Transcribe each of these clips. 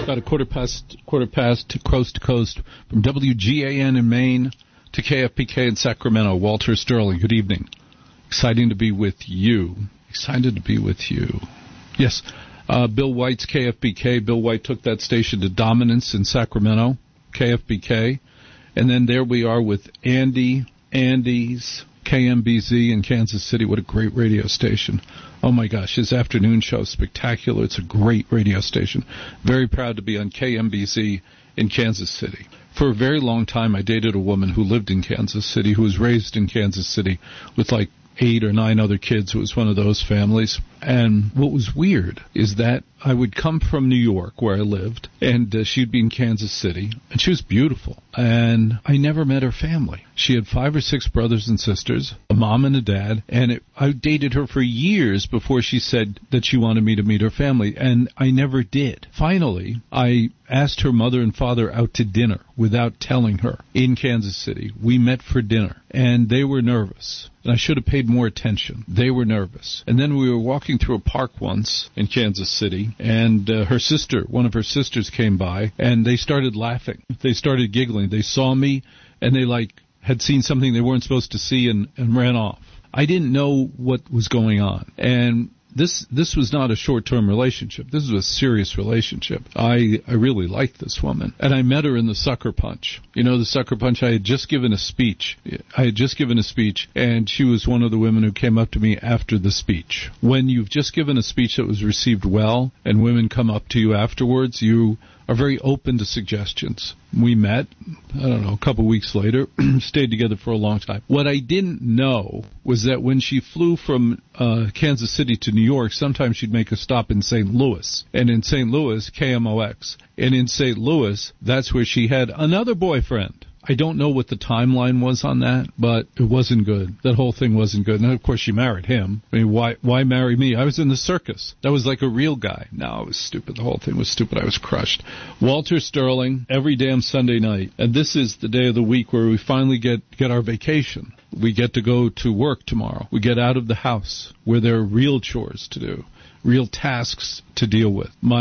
About a quarter past coast to coast from WGAN in Maine to KFPK in Sacramento. Walter Sterling, good evening. Exciting to be with you. Excited to be with you. Yes, Bill White's KFBK. Bill White took that station to dominance in Sacramento, KFBK. And then there we are with Andy's KMBZ in Kansas City. What a great radio station. Oh, my gosh, his afternoon show is spectacular. It's a great radio station. Very proud to be on KMBZ in Kansas City. For a very long time, I dated a woman who lived in Kansas City, who was raised in Kansas City with like 8 or 9 other kids. It was one of those families. And what was weird is that I would come from New York, where I lived, and she'd be in Kansas City, and she was beautiful. And I never met her family. She had 5 or 6 brothers and sisters, a mom and a dad, and I dated her for years before she said that she wanted me to meet her family, and I never did. Finally, I asked her mother and father out to dinner without telling her in Kansas City. We met for dinner, and they were nervous. And I should have paid more attention. They were nervous. And then we were walking through a park once in Kansas City, and one of her sisters came by, and they started laughing. They started giggling. They saw me, and they had seen something they weren't supposed to see and ran off. I didn't know what was going on. And this was not a short-term relationship. This was a serious relationship. I really liked this woman. And I met her in the Sucker Punch. You know, the Sucker Punch, I had just given a speech. And she was one of the women who came up to me after the speech. When you've just given a speech that was received well, and women come up to you afterwards, you are very open to suggestions. We met, a couple weeks later, stayed together for a long time. What I didn't know was that when she flew from Kansas City to New York, sometimes she'd make a stop in St. Louis. And in St. Louis, KMOX. And in St. Louis, that's where she had another boyfriend. I don't know what the timeline was on that, but it wasn't good. That whole thing wasn't good. And, of course, she married him. I mean, why marry me? I was in the circus. That was like a real guy. No, it was stupid. The whole thing was stupid. I was crushed. Walter Sterling, every damn Sunday night. And this is the day of the week where we finally get our vacation. We get to go to work tomorrow. We get out of the house where there are real chores to do, real tasks to deal with. My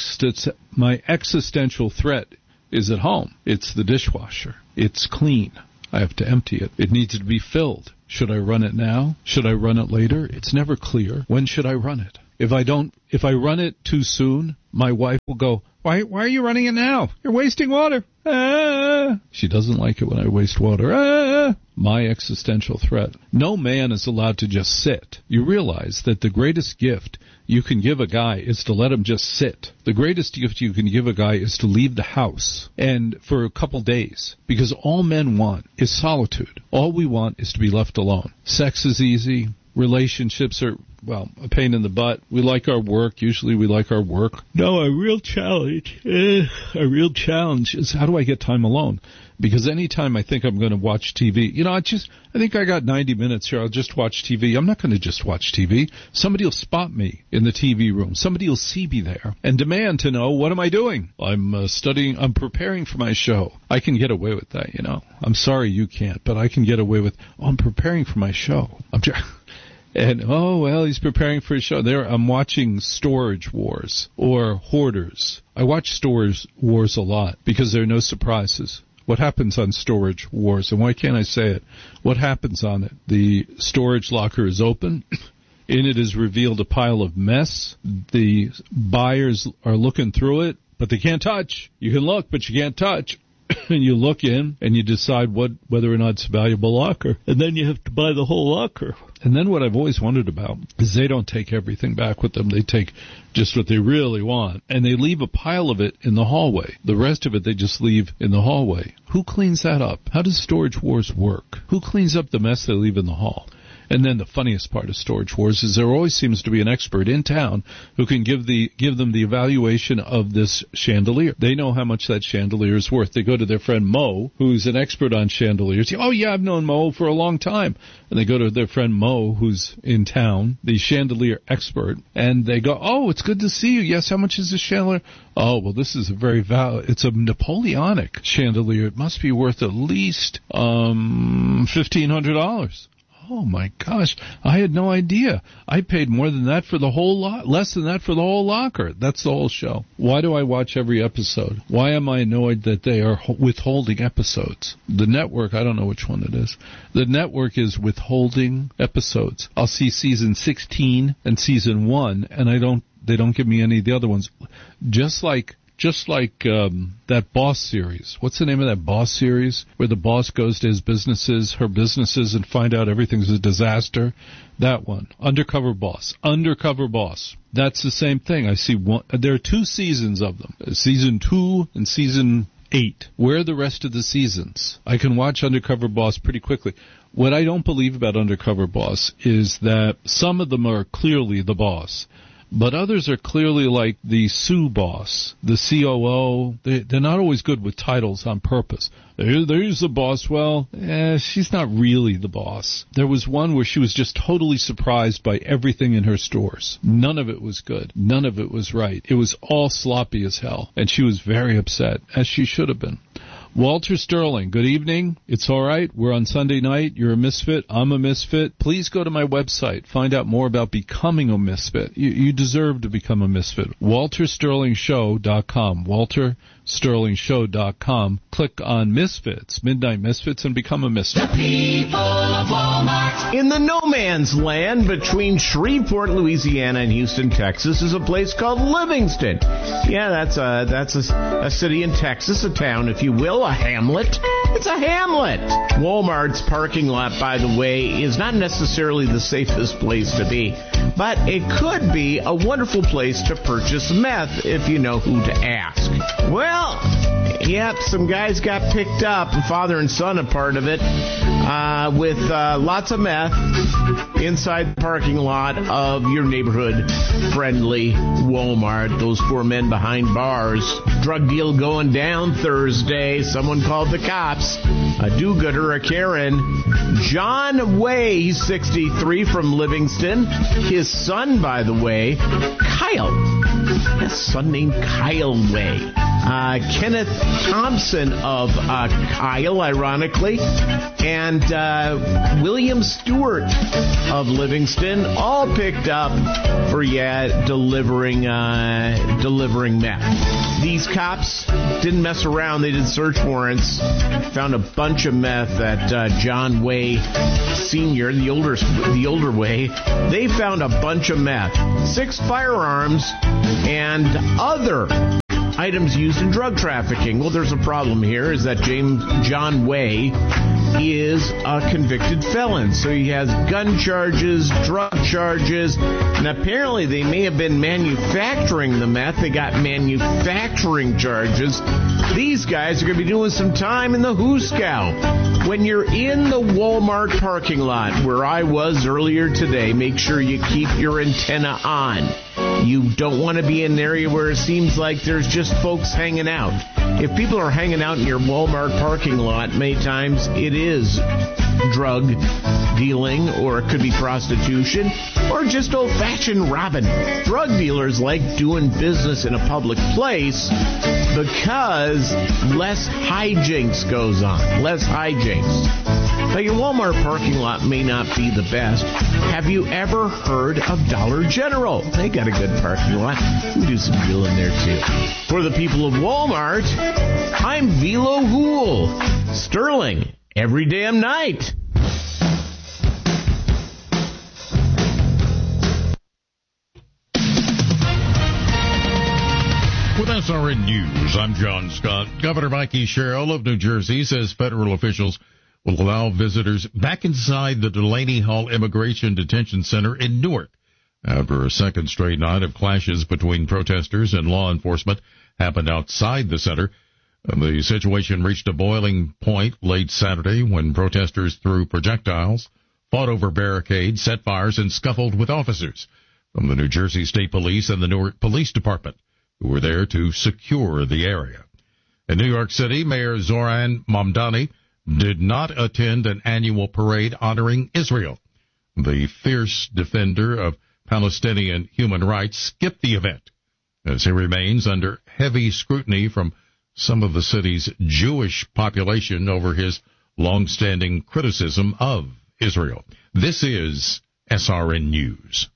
existential threat is at home. It's the dishwasher. It's clean. I have to empty it. It needs to be filled. Should I run it now? Should I run it later? It's never clear. When should I run it? If I run it too soon, my wife will go, Why are you running it now? You're wasting water. She doesn't like it when I waste water. My existential threat. No man is allowed to just sit. You realize that the greatest gift you can give a guy is to let him just sit. The greatest gift you can give a guy is to leave the house and for a couple days, because all men want is solitude. All we want is to be left alone. Sex is easy. Relationships are, a pain in the butt. We like our work. Usually we like our work. No, a real challenge is how do I get time alone? Because anytime I think I'm going to watch TV, I think I got 90 minutes here. I'll just watch TV. I'm not going to just watch TV. Somebody will spot me in the TV room. Somebody will see me there and demand to know, what am I doing? I'm studying. I'm preparing for my show. I can get away with that, I'm sorry you can't, but I can get away with, I'm preparing for my show. And, he's preparing for his show. I'm watching Storage Wars or Hoarders. I watch Storage Wars a lot because there are no surprises. What happens on Storage Wars, and why can't I say it? What happens on it? The storage locker is open. In it is revealed a pile of mess. The buyers are looking through it, but they can't touch. You can look, but you can't touch. And you look in, and you decide whether or not it's a valuable locker. And then you have to buy the whole locker. And then what I've always wondered about is they don't take everything back with them. They take just what they really want. And they leave a pile of it in the hallway. The rest of it they just leave in the hallway. Who cleans that up? How does Storage Wars work? Who cleans up the mess they leave in the hall? And then the funniest part of Storage Wars is there always seems to be an expert in town who can give them the evaluation of this chandelier. They know how much that chandelier is worth. They go to their friend Mo, who's an expert on chandeliers. Oh, yeah, I've known Mo for a long time. And they go to their friend Mo, who's in town, the chandelier expert, and they go, oh, it's good to see you. Yes, how much is this chandelier? Oh, well, this is it's a Napoleonic chandelier. It must be worth at least $1,500. Oh, my gosh. I had no idea. I paid more than that for the whole lot, less than that for the whole locker. That's the whole show. Why do I watch every episode? Why am I annoyed that they are withholding episodes? The network, I don't know which one it is. The network is withholding episodes. I'll see season 16 and season 1, and they don't give me any of the other ones. Just like that Boss series. What's the name of that Boss series where the boss goes to her businesses, and find out everything's a disaster? That one. Undercover Boss. That's the same thing. I see one. There are 2 seasons of them. Season 2 and season 8. Where are the rest of the seasons? I can watch Undercover Boss pretty quickly. What I don't believe about Undercover Boss is that some of them are clearly the boss, but others are clearly like the Sue boss, the COO. They're not always good with titles on purpose. There's the boss. Well, she's not really the boss. There was one where she was just totally surprised by everything in her stores. None of it was good. None of it was right. It was all sloppy as hell, and she was very upset, as she should have been. Walter Sterling, good evening. It's all right. We're on Sunday night. You're a misfit. I'm a misfit. Please go to my website. Find out more about becoming a misfit. You deserve to become a misfit. WalterSterlingShow.com. WalterSterlingShow.com. Click on Misfits, Midnight Misfits, and become a misfit. The people of Walmart. In the no man's land between Shreveport, Louisiana, and Houston, Texas, is a place called Livingston. Yeah, that's a city in Texas, a town, if you will, a hamlet. It's a hamlet. Walmart's parking lot, by the way, is not necessarily the safest place to be, but it could be a wonderful place to purchase meth if you know who to ask. Well, yep, some guys got picked up, father and son a part of it, with lots of meth inside the parking lot of your neighborhood-friendly Walmart. Those 4 men behind bars. Drug deal going down Thursday. Someone called the cops. A do-gooder, a Karen. John Way, he's 63, from Livingston. His son, by the way, Kyle. His son named Kyle Way. Kenneth Thompson of Kyle, ironically, and William Stewart of Livingston, all picked up for delivering meth. These cops didn't mess around. They did search warrants, found a bunch of meth at John Way Sr., the older Way. They found a bunch of meth, 6 firearms, and other items used in drug trafficking. Well, there's a problem here, is that John Way is a convicted felon. So he has gun charges, drug charges, and apparently they may have been manufacturing the meth. They got manufacturing charges. These guys are going to be doing some time in the Hooskow. When you're in the Walmart parking lot, where I was earlier today, make sure you keep your antenna on. You don't want to be in an area where it seems like there's just folks hanging out. If people are hanging out in your Walmart parking lot, many times it is drug dealing, or it could be prostitution, or just old-fashioned robbing. Drug dealers like doing business in a public place because less hijinks goes on. Less hijinks. Now, your Walmart parking lot may not be the best. Have you ever heard of Dollar General? They got a good parking lot. We do some dealing there, too. For the people of Walmart, I'm Velo Hool. Sterling, every damn night. With SRN News, I'm John Scott. Governor Mikey Sherrill of New Jersey says federal officials will allow visitors back inside the Delaney Hall Immigration Detention Center in Newark after a second straight night of clashes between protesters and law enforcement happened outside the center. The situation reached a boiling point late Saturday when protesters threw projectiles, fought over barricades, set fires, and scuffled with officers from the New Jersey State Police and the Newark Police Department, who were there to secure the area. In New York City, Mayor Zoran Mamdani did not attend an annual parade honoring Israel. The fierce defender of Palestinian human rights skipped the event, as he remains under heavy scrutiny from some of the city's Jewish population over his long-standing criticism of Israel. This is SRN News.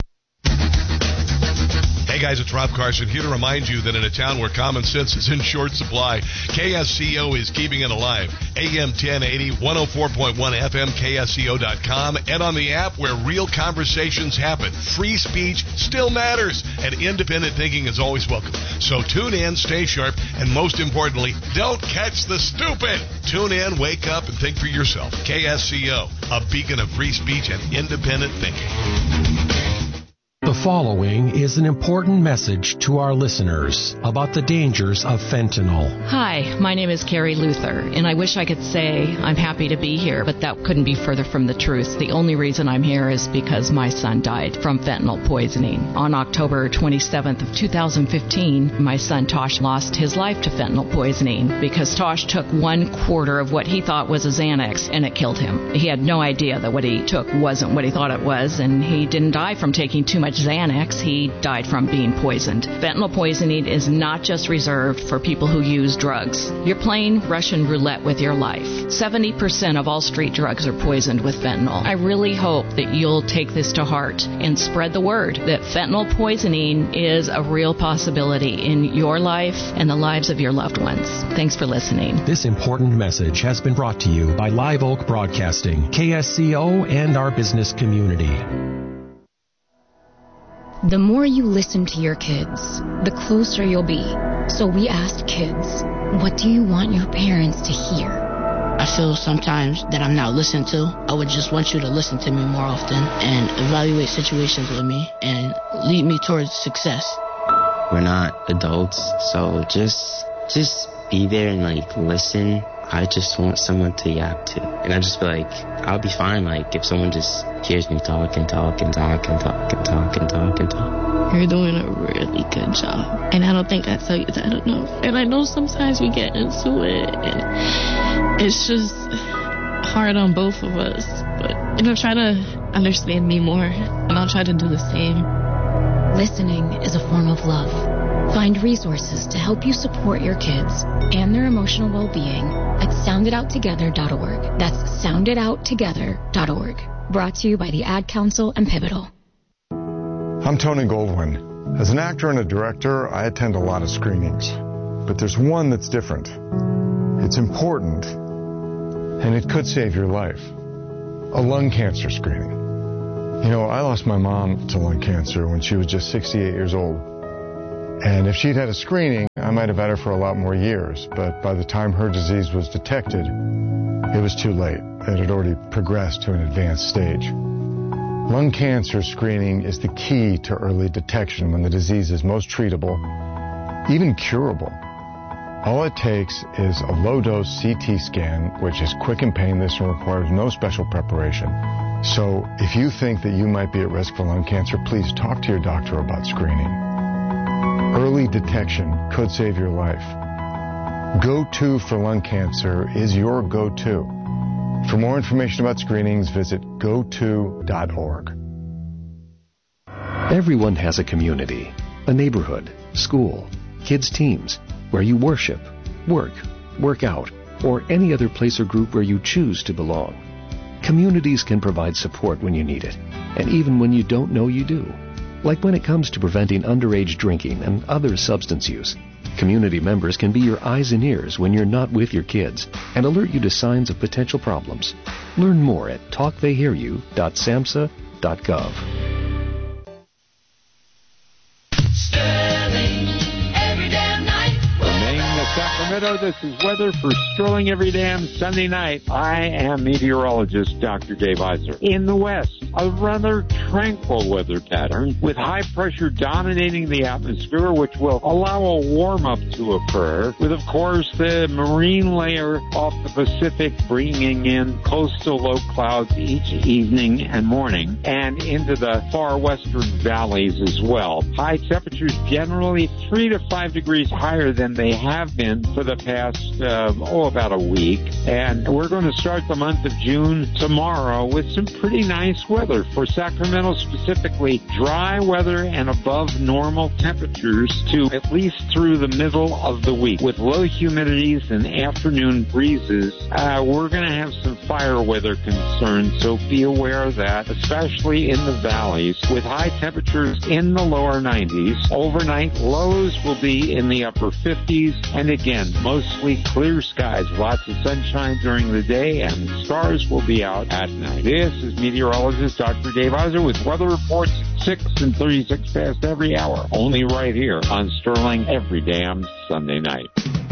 Hey guys, it's Rob Carson here to remind you that in a town where common sense is in short supply, KSCO is keeping it alive. AM 1080, 104.1 FM, KSCO.com, and on the app where real conversations happen. Free speech still matters, and independent thinking is always welcome. So tune in, stay sharp, and most importantly, don't catch the stupid. Tune in, wake up, and think for yourself. KSCO, a beacon of free speech and independent thinking. The following is an important message to our listeners about the dangers of fentanyl. Hi, my name is Carrie Luther, and I wish I could say I'm happy to be here, but that couldn't be further from the truth. The only reason I'm here is because my son died from fentanyl poisoning. On October 27th of 2015, my son Tosh lost his life to fentanyl poisoning because Tosh took 1/4 of what he thought was a Xanax, and it killed him. He had no idea that what he took wasn't what he thought it was, and he didn't die from taking too much Xanax. He died from being poisoned. Fentanyl poisoning is not just reserved for people who use drugs. You're playing Russian roulette with your life. 70% of all street drugs are poisoned with fentanyl. I really hope that you'll take this to heart and spread the word that fentanyl poisoning is a real possibility in your life and the lives of your loved ones. Thanks for listening. This important message has been brought to you by Live Oak Broadcasting, KSCO, and our business community. The more you listen to your kids, the closer you'll be. So we asked kids, what do you want your parents to hear? I feel sometimes that I'm not listened to. I would just want you to listen to me more often and evaluate situations with me and lead me towards success. We're not adults, so just be there and listen. I just want someone to yap to. And I just feel like I'll be fine, if someone just hears me talk and talk and talk and talk and talk and talk and talk. You're doing a really good job. And I don't think I tell you that enough. And I know sometimes we get into it and it's just hard on both of us. But, try to understand me more and I'll try to do the same. Listening is a form of love. Find resources to help you support your kids and their emotional well-being at sounditouttogether.org. That's sounditouttogether.org. Brought to you by the Ad Council and Pivotal. I'm Tony Goldwyn. As an actor and a director, I attend a lot of screenings. But there's one that's different. It's important, and it could save your life. A lung cancer screening. I lost my mom to lung cancer when she was just 68 years old. And if she'd had a screening, I might have had her for a lot more years. But by the time her disease was detected, it was too late. It had already progressed to an advanced stage. Lung cancer screening is the key to early detection when the disease is most treatable, even curable. All it takes is a low-dose CT scan, which is quick and painless and requires no special preparation. So if you think that you might be at risk for lung cancer, please talk to your doctor about screening. Early detection could save your life. Go-To for lung cancer is your go-to. For more information about screenings, visit goto.org. Everyone has a community, a neighborhood, school, kids' teams, where you worship, work out, or any other place or group where you choose to belong. Communities can provide support when you need it, and even when you don't know you do. Like when it comes to preventing underage drinking and other substance use. Community members can be your eyes and ears when you're not with your kids and alert you to signs of potential problems. Learn more at talktheyhearyou.samhsa.gov. Sacramento, this is weather for Sterling every damn Sunday night. I am meteorologist Dr. Dave Eisner. In the west, a rather tranquil weather pattern with high pressure dominating the atmosphere, which will allow a warm-up to occur, with, of course, the marine layer off the Pacific bringing in coastal low clouds each evening and morning, and into the far western valleys as well. High temperatures generally 3 to 5 degrees higher than they have been for the past, about a week. And we're going to start the month of June tomorrow with some pretty nice weather. For Sacramento specifically, dry weather and above normal temperatures to at least through the middle of the week. With low humidities and afternoon breezes, we're going to have some fire weather concerns, so be aware of that, especially in the valleys. With high temperatures in the lower 90s, overnight lows will be in the upper 50s, and again, mostly clear skies, lots of sunshine during the day, and the stars will be out at night. This is meteorologist Dr. Dave Eiser with weather reports at 6 and 36 past every hour, only right here on Sterling every damn Sunday night.